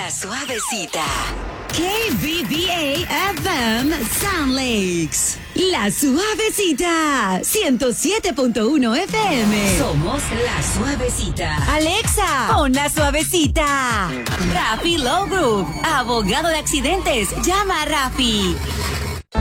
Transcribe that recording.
La Suavecita. KBBA FM Sound Lakes. La Suavecita. 107.1 FM. Somos La Suavecita. Alexa, pon La Suavecita. Rafi Law Group. Abogado de accidentes. Llama a Rafi.